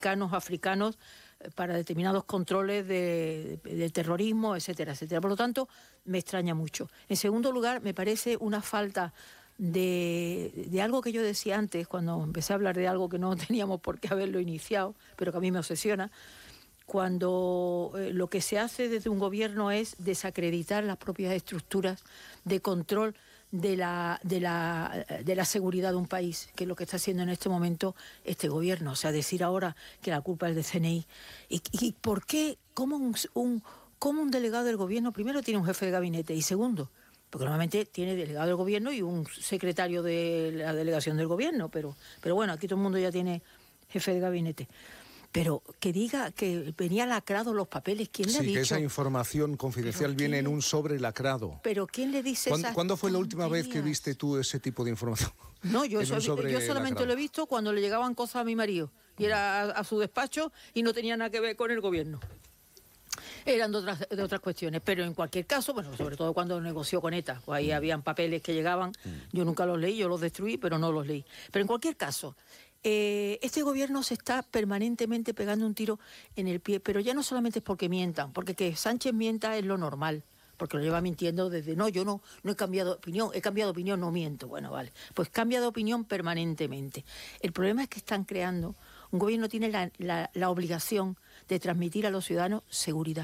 africanos para determinados controles de terrorismo, etcétera, etcétera. Por lo tanto, me extraña mucho. En segundo lugar, me parece una falta de algo que yo decía antes, cuando empecé a hablar de algo que no teníamos por qué haberlo iniciado, pero que a mí me obsesiona, cuando lo que se hace desde un gobierno es desacreditar las propias estructuras de control de la seguridad de un país, que es lo que está haciendo en este momento este gobierno. O sea, decir ahora que la culpa es del CNI. ¿Y por qué? ¿Cómo un delegado del gobierno primero tiene un jefe de gabinete? Y segundo, porque normalmente tiene delegado del gobierno y un secretario de la delegación del gobierno, pero bueno, aquí todo el mundo ya tiene jefe de gabinete. Pero que diga que venía lacrado los papeles, ¿quién le ha dicho? Sí, que esa información confidencial viene en un sobre lacrado. ¿Pero quién le dice esas ¿Cuándo fue la última tonterías? vez que viste tú ese tipo de información? No, yo solamente lacrado. lo he visto cuando le llegaban cosas a mi marido. Y era a su despacho y no tenía nada que ver con el gobierno. Eran de otras cuestiones, pero en cualquier caso, bueno, sobre todo cuando negoció con ETA, pues ahí habían papeles que llegaban, yo nunca los leí, yo los destruí, pero no los leí. Pero en cualquier caso, este gobierno se está permanentemente pegando un tiro en el pie, pero ya no solamente es porque mientan, porque que Sánchez mienta es lo normal, porque lo lleva mintiendo desde, yo no he cambiado de opinión, no miento. Bueno, vale, pues cambia de opinión permanentemente. El problema es que están creando, un gobierno tiene la obligación de transmitir a los ciudadanos seguridad,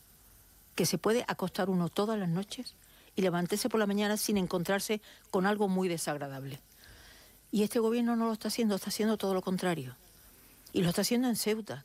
que se puede acostar uno todas las noches y levantarse por la mañana sin encontrarse con algo muy desagradable. Y este gobierno no lo está haciendo todo lo contrario. Y lo está haciendo en Ceuta.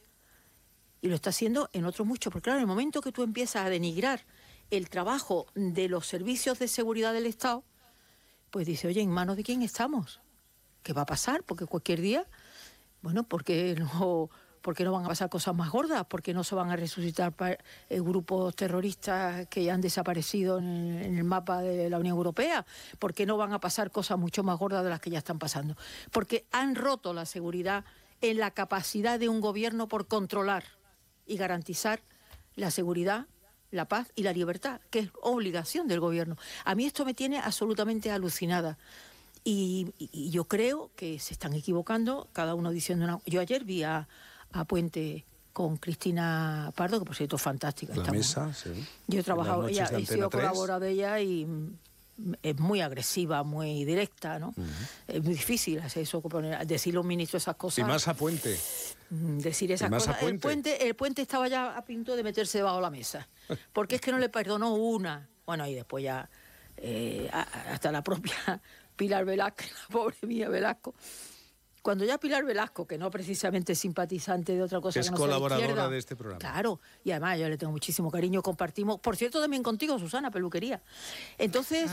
Y lo está haciendo en otros muchos. Porque claro, en el momento que tú empiezas a denigrar el trabajo de los servicios de seguridad del Estado, pues dice, oye, ¿en manos de quién estamos? ¿Qué va a pasar? Porque cualquier día, bueno, ¿por qué no van a pasar cosas más gordas? ¿Por qué no se van a resucitar grupos terroristas que ya han desaparecido en el mapa de la Unión Europea? ¿Por qué no van a pasar cosas mucho más gordas de las que ya están pasando? Porque han roto la seguridad en la capacidad de un gobierno por controlar y garantizar la seguridad, la paz y la libertad, que es obligación del gobierno. A mí esto me tiene absolutamente alucinada. Y yo creo que se están equivocando, cada uno diciendo una... Yo ayer vi a Puente con Cristina Pardo, que por cierto es fantástica. La mesa, sí. Yo he trabajado, ella, he sido colaboradora de ella y es muy agresiva, muy directa, ¿no? Es muy difícil hacer eso, decirle a un ministro esas cosas. Y más a Puente. Decir esas cosas. El Puente estaba ya a punto de meterse debajo de la mesa, porque es que no le perdonó una. Bueno, y después ya hasta la propia Pilar Velázquez, la pobre mía Velasco. Cuando ya Pilar Velasco, que no precisamente es simpatizante de otra cosa es que no sea colaboradora izquierda, de este programa. Claro, y además yo le tengo muchísimo cariño, compartimos, por cierto también contigo, Susana, peluquería. Entonces,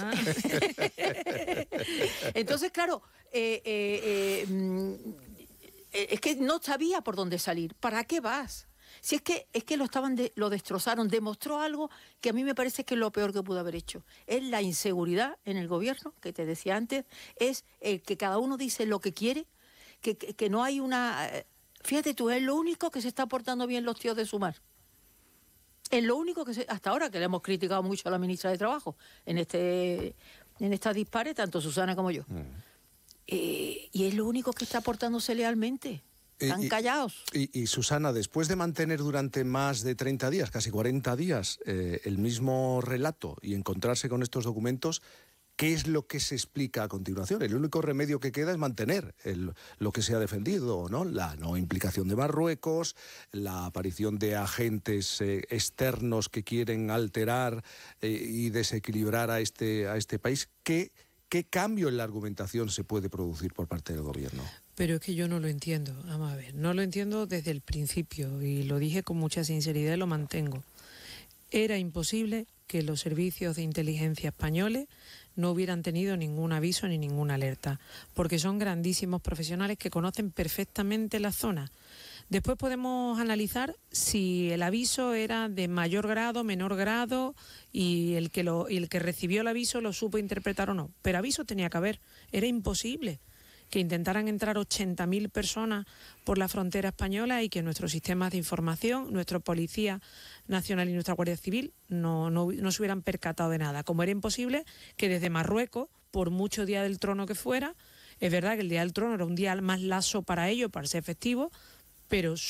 entonces claro, es que no sabía por dónde salir. ¿Para qué vas? Si es que lo destrozaron, demostró algo que a mí me parece que es lo peor que pudo haber hecho. Es la inseguridad en el gobierno, que te decía antes, es el que cada uno dice lo que quiere, que no hay una... Fíjate tú, es lo único que se está portando bien los tíos de Sumar. Es lo único que hasta ahora, que le hemos criticado mucho a la ministra de Trabajo en estas dispares, tanto Susana como yo. Y es lo único que está portándose lealmente. Están callados. Y Susana, después de mantener durante más de 30 días, casi 40 días, el mismo relato y encontrarse con estos documentos, ¿qué es lo que se explica a continuación? El único remedio que queda es mantener lo que se ha defendido, ¿no? La no implicación de Marruecos, la aparición de agentes externos que quieren alterar y desequilibrar a este país. ¿Qué cambio en la argumentación se puede producir por parte del gobierno? Pero es que yo no lo entiendo, vamos a ver, no lo entiendo desde el principio y lo dije con mucha sinceridad y lo mantengo. Era imposible que los servicios de inteligencia españoles no hubieran tenido ningún aviso ni ninguna alerta, porque son grandísimos profesionales que conocen perfectamente la zona. Después podemos analizar si el aviso era de mayor grado, menor grado y el que recibió el aviso lo supo interpretar o no. Pero aviso tenía que haber, era imposible que intentaran entrar 80.000 personas por la frontera española y que nuestros sistemas de información, nuestra Policía Nacional y nuestra Guardia Civil no se hubieran percatado de nada. Como era imposible que desde Marruecos, por mucho Día del Trono que fuera, es verdad que el Día del Trono era un día más lazo para ellos, para ser festivo, pero